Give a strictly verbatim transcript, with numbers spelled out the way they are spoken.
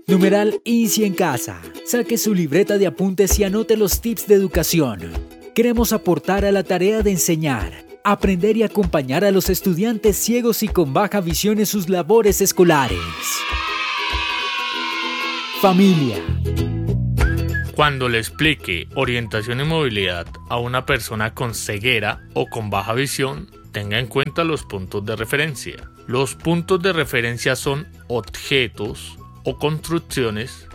Numeral Easy en casa. Saque su libreta de apuntes y anote los tips de educación. Queremos aportar a la tarea de enseñar, aprender y acompañar a los estudiantes ciegos y con baja visión en sus labores escolares. Familia. Cuando le explique orientación y movilidad a una persona con ceguera o con baja visión, tenga en cuenta los puntos de referencia. Los puntos de referencia son objetos o construcciones